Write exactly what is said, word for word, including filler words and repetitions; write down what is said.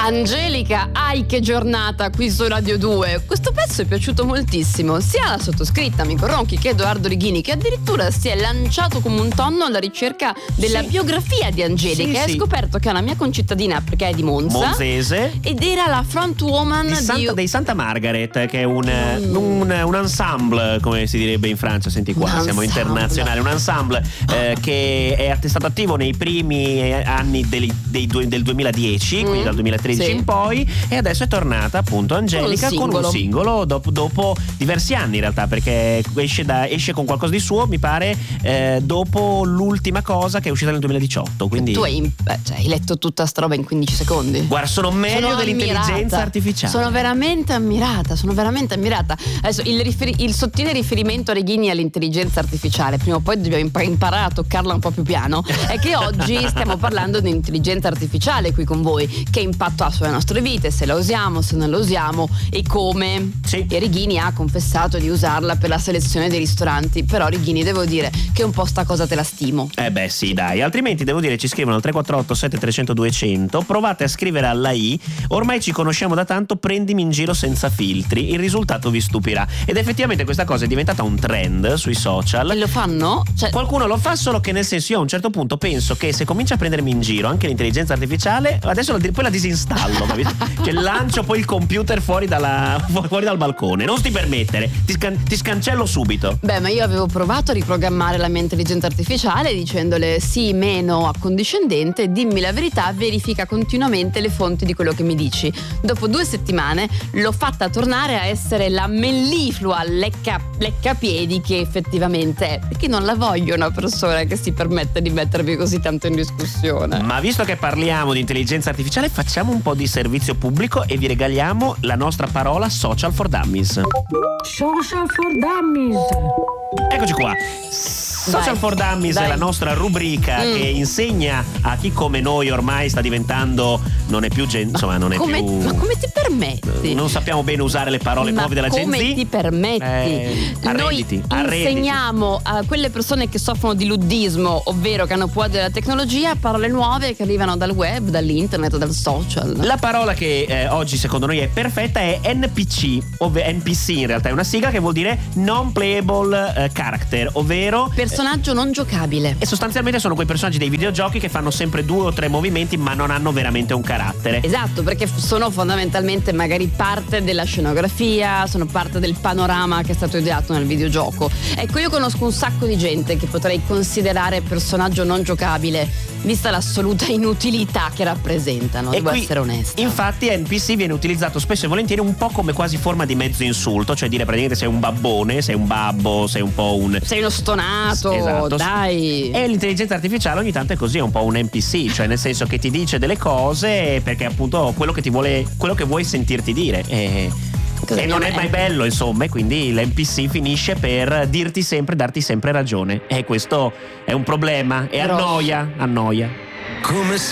Angelica, ai che giornata qui su Radio due. Questo pezzo è piaciuto moltissimo sia alla sottoscritta Amico Ronchi che a Edoardo Righini, che addirittura si è lanciato come un tonno alla ricerca della sì. biografia di Angelica. Sì, e sì. ha scoperto che è una mia concittadina, perché è di Monza, monzese, ed era la frontwoman di Santa, di... dei Santa Margaret, che è un, mm. un, un ensemble, come si direbbe in Francia. Senti qua, un siamo ensemble. internazionali. Un ensemble eh, che è stato attivo nei primi anni dei, dei, del duemiladieci, mm. quindi dal duemilatredici sì. in poi, e adesso è tornata appunto Angelica con un, con un singolo dopo, dopo diversi anni in realtà, perché esce, da, esce con qualcosa di suo, mi pare, eh, dopo l'ultima cosa che è uscita nel duemiladiciotto. Quindi tu hai, cioè, hai letto tutta sta roba in quindici secondi? Guarda, sono meglio sono dell'intelligenza ammirata. artificiale. Sono veramente ammirata, sono veramente ammirata. Adesso il, riferi- il sottile riferimento a Righini all'intelligenza artificiale, prima o poi dobbiamo imp- imparare a toccarla un po' più piano, è che oggi stiamo parlando di intelligenza artificiale qui con voi, che impatto ha sulle nostre vite, se la usiamo, se non la usiamo e come. Sì. E Righini ha confessato di usarla per la selezione dei ristoranti, però Righini, devo dire che un po' sta cosa te la stimo. Eh beh sì, dai, altrimenti devo dire ci scrivono al tre quattro otto sette tre zero zero due zero zero, provate a scrivere alla I, ormai ci conosciamo da tanto, prendimi in giro senza filtri, il risultato vi stupirà. Ed effettivamente questa cosa è diventata un trend sui social. E lo fanno? Cioè... Qualcuno lo fa, solo che nel senso io a un certo punto penso che se comincia a prendermi in giro anche l'intelligenza artificiale, adesso la, poi la disinstallo, capito? Cioè lancio poi il computer fuori, dalla, fuori dal balcone, non ti permettere, ti, scan, ti scancello subito. Beh, ma io avevo provato a riprogrammare la mia intelligenza artificiale dicendole sì, meno accondiscendente, dimmi la verità, verifica continuamente le fonti di quello che mi dici. Dopo due settimane l'ho fatta tornare a essere la melliflua lecca, leccapiedi che effettivamente è, perché non la voglio una persona che si permette di mettermi così tanto in discussione. Ma visto che parliamo di intelligenza artificiale, facciamo un po' di servizio pubblico e vi regaliamo la nostra parola Social for Dummies. Social for Dummies. Eccoci qua. Social Dai, for Dummies dai. è la nostra rubrica mm. che insegna a chi come noi ormai sta diventando, non è più gen, insomma non è come, più ma come ti permetti? Non sappiamo bene usare le parole ma nuove della Gen Z. come ti permetti? Eh, arrediti, Noi arrediti. insegniamo a quelle persone che soffrono di luddismo, ovvero che hanno paura della tecnologia, parole nuove che arrivano dal web, dall'internet, dal social. La parola che eh, oggi secondo noi è perfetta è N P C, ovvero N P C in realtà è una sigla che vuol dire non playable eh, character, ovvero personaggio non giocabile. E sostanzialmente sono quei personaggi dei videogiochi che fanno sempre due o tre movimenti ma non hanno veramente un carattere. Esatto, perché sono fondamentalmente magari parte della scenografia, sono parte del panorama che è stato ideato nel videogioco. Ecco, io conosco un sacco di gente che potrei considerare personaggio non giocabile, vista l'assoluta inutilità che rappresentano, e devo qui, essere onesta. Infatti N P C viene utilizzato spesso e volentieri un po' come quasi forma di mezzo insulto, cioè dire praticamente sei un babbone, sei un babbo, sei un po' un... sei uno stonato, esatto. Dai. E l'intelligenza artificiale ogni tanto è così, è un po' un N P C, cioè nel senso che ti dice delle cose perché appunto quello che ti vuole, quello che vuoi sentirti dire. E... E non è mai bello, insomma, e quindi l'N P C finisce per dirti sempre, darti sempre ragione. E questo è un problema, e annoia, annoia. Come